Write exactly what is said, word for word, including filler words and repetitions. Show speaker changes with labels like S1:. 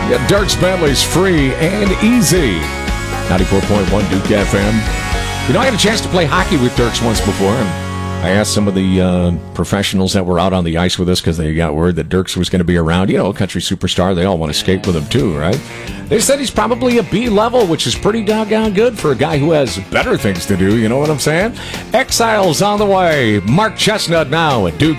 S1: Yeah, Dirks Bentley's Free and Easy. ninety-four point one Duke F M. You know, I had a chance to play hockey with Dirks once before, and I asked some of the uh, professionals that were out on the ice with us because they got word that Dirks was going to be around. You know, a country superstar. They all want to skate with him too, right? They said he's probably a B level, which is pretty doggone good for a guy who has better things to do. You know what I'm saying? Exiles on the way. Mark Chestnut now at Duke